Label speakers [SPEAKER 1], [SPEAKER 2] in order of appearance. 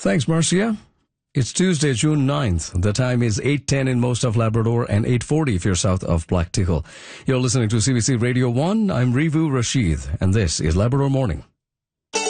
[SPEAKER 1] Thanks, Marcia. It's Tuesday, June 9th. The time is 8:10 in most of Labrador and 8:40 if you're south of Black Tickle. You're listening to CBC Radio 1. I'm Rivu Rashid, and this is Labrador Morning.